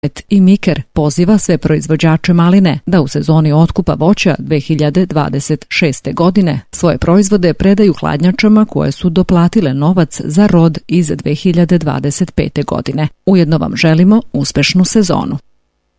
i Miker poziva sve proizvođače maline da u sezoni otkupa voća 2026. godine svoje proizvode predaju hladnjačama koje su doplatile novac za rod iz 2025. godine. Ujedno vam želimo uspešnu sezonu.